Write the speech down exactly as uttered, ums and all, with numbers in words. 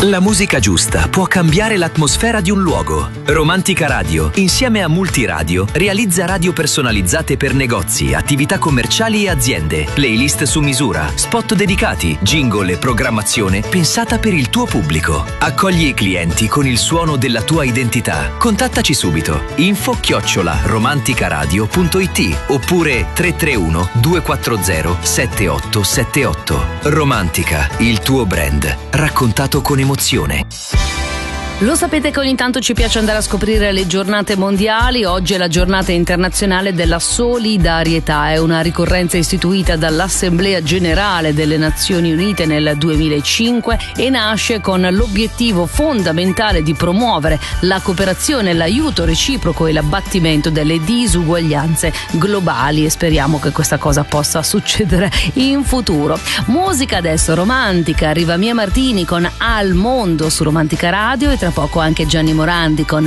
La musica giusta può cambiare l'atmosfera di un luogo. Romantica Radio, insieme a Multiradio, realizza radio personalizzate per negozi, attività commerciali e aziende, playlist su misura, spot dedicati, jingle e programmazione pensata per il tuo pubblico. Accogli i clienti con il suono della tua identità. Contattaci subito. Info chiocciola romanticaradio punto it oppure tre tre uno due quattro zero sette otto sette otto. Romantica, il tuo brand, raccontato con emozione. Lo sapete che ogni tanto ci piace andare a scoprire le giornate mondiali. Oggi è la giornata internazionale della solidarietà, è una ricorrenza istituita dall'Assemblea Generale delle Nazioni Unite nel duemilacinque e nasce con l'obiettivo fondamentale di promuovere la cooperazione, l'aiuto reciproco e l'abbattimento delle disuguaglianze globali, e speriamo che questa cosa possa succedere in futuro. Musica adesso romantica, arriva Mia Martini con Al Mondo su Romantica Radio e tra poco anche Gianni Morandi con